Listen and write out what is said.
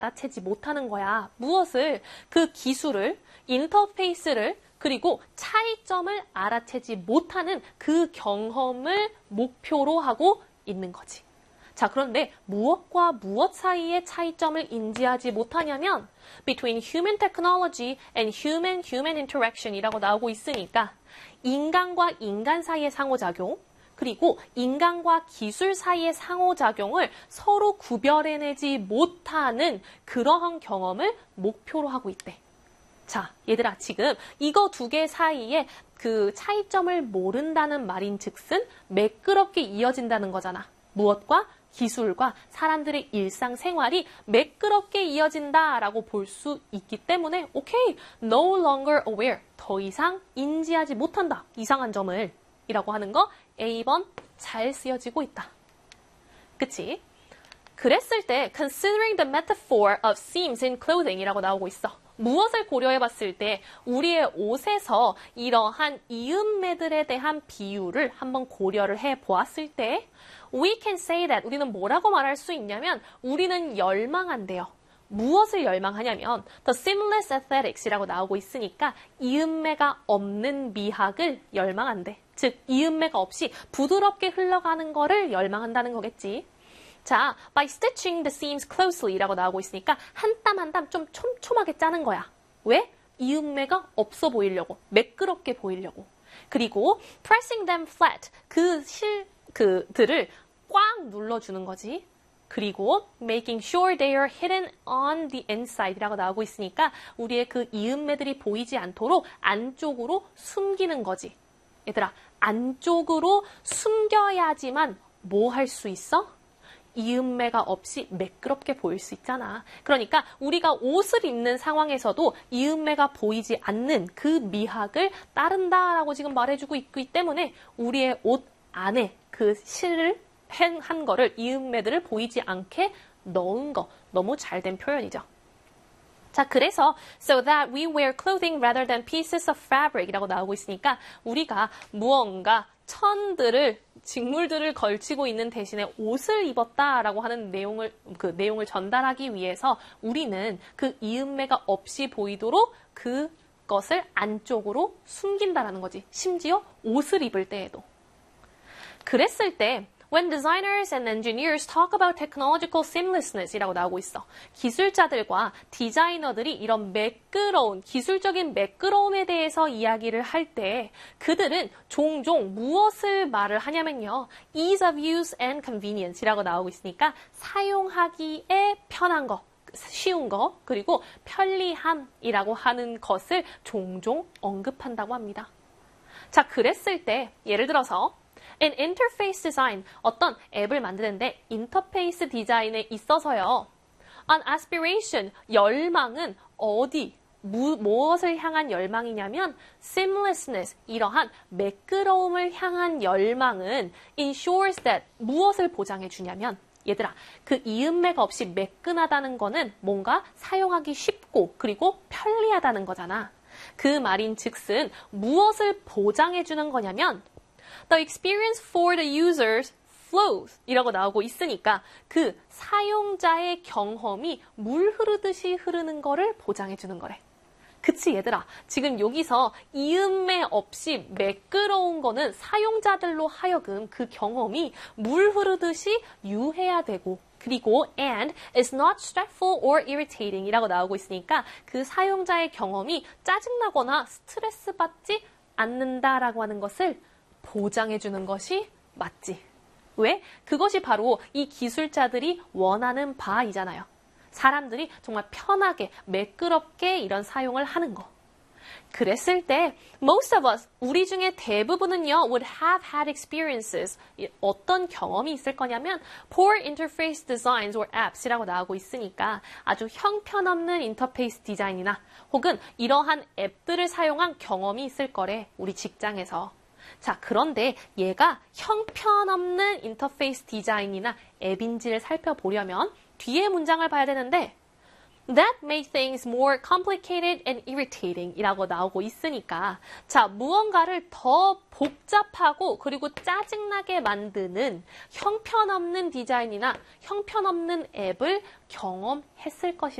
알아채지 못하는 거야. 무엇을? 그 기술을, 인터페이스를, 그리고 차이점을 알아채지 못하는 그 경험을 목표로 하고 있는 거지. 자, 그런데 무엇과 무엇 사이의 차이점을 인지하지 못하냐면 between human technology and human interaction 이라고 나오고 있으니까 인간과 인간 사이의 상호작용, 그리고 인간과 기술 사이의 상호작용을 서로 구별해내지 못하는 그러한 경험을 목표로 하고 있대. 자, 얘들아, 지금 이거 두 개 사이에 그 차이점을 모른다는 말인 즉슨 매끄럽게 이어진다는 거잖아. 무엇과? 기술과 사람들의 일상생활이 매끄럽게 이어진다라고 볼 수 있기 때문에 오케이, no longer aware, 더 이상 인지하지 못한다, 이상한 점을 이라고 하는 거 A번 잘 쓰여지고 있다. 그치? 그랬을 때 considering the metaphor of seams in clothing 이라고 나오고 있어. 무엇을 고려해봤을 때 우리의 옷에서 이러한 이음매들에 대한 비유를 한번 고려를 해보았을 때 we can say that 우리는 뭐라고 말할 수 있냐면 우리는 열망한대요. 무엇을 열망하냐면 the seamless aesthetics이라고 나오고 있으니까 이음매가 없는 미학을 열망한대. 즉 이음매가 없이 부드럽게 흘러가는 거를 열망한다는 거겠지. 자, by stitching the seams closely라고 나오고 있으니까 한 땀 한 땀 좀 촘촘하게 짜는 거야. 왜? 이음매가 없어 보이려고, 매끄럽게 보이려고. 그리고 pressing them flat, 그들을 꽉 눌러주는 거지. 그리고 making sure they are hidden on the inside이라고 나오고 있으니까 우리의 그 이음매들이 보이지 않도록 안쪽으로 숨기는 거지. 얘들아, 안쪽으로 숨겨야지만 뭐 할 수 있어? 이음매가 없이 매끄럽게 보일 수 있잖아. 그러니까 우리가 옷을 입는 상황에서도 이음매가 보이지 않는 그 미학을 따른다라고 지금 말해주고 있기 때문에 우리의 옷 안에 그 실을 한 거를 이음매들을 보이지 않게 넣은 거 너무 잘된 표현이죠. 자, 그래서 so that we wear clothing rather than pieces of fabric 이라고 나오고 있으니까 우리가 무언가 직물들을 걸치고 있는 대신에 옷을 입었다라고 하는 내용을 전달하기 위해서 우리는 그 이음매가 없이 보이도록 그것을 안쪽으로 숨긴다라는 거지. 심지어 옷을 입을 때에도. 그랬을 때 When designers and engineers talk about technological seamlessness 이라고 나오고 있어. 기술자들과 디자이너들이 이런 기술적인 매끄러움에 대해서 이야기를 할 때 그들은 종종 무엇을 말을 하냐면요. ease of use and convenience 이라고 나오고 있으니까 사용하기에 편한 거, 쉬운 거, 그리고 편리함이라고 하는 것을 종종 언급한다고 합니다. 자, 그랬을 때 예를 들어서 in interface design, 어떤 앱을 만드는데 인터페이스 디자인에 있어서요. an aspiration, 열망은 무엇을 향한 열망이냐면 seamlessness, 이러한 매끄러움을 향한 열망은 ensures that, 무엇을 보장해 주냐면 얘들아, 그 이음매가 없이 매끈하다는 거는 뭔가 사용하기 쉽고 그리고 편리하다는 거잖아. 그 말인 즉슨 무엇을 보장해 주는 거냐면 The experience for the users flows 이라고 나오고 있으니까 그 사용자의 경험이 물 흐르듯이 흐르는 거를 보장해 주는 거래. 그치 얘들아, 지금 여기서 이음매 없이 매끄러운 거는 사용자들로 하여금 그 경험이 물 흐르듯이 유해야 되고 그리고 and is not stressful or irritating 이라고 나오고 있으니까 그 사용자의 경험이 짜증나거나 스트레스 받지 않는다라고 하는 것을 보장해주는 것이 맞지. 왜? 그것이 바로 이 기술자들이 원하는 바이잖아요. 사람들이 정말 편하게, 매끄럽게 이런 사용을 하는 거. 그랬을 때 most of us, 우리 중에 대부분은요 would have had experiences. 어떤 경험이 있을 거냐면 poor interface designs or apps이라고 나오고 있으니까 아주 형편없는 인터페이스 디자인이나 혹은 이러한 앱들을 사용한 경험이 있을 거래. 우리 직장에서. 자, 그런데 얘가 형편없는 인터페이스 디자인이나 앱인지를 살펴보려면 뒤에 문장을 봐야 되는데 That made things more complicated and irritating 이라고 나오고 있으니까 자, 무언가를 더 복잡하고 그리고 짜증나게 만드는 형편없는 디자인이나 형편없는 앱을 경험했을 것이다.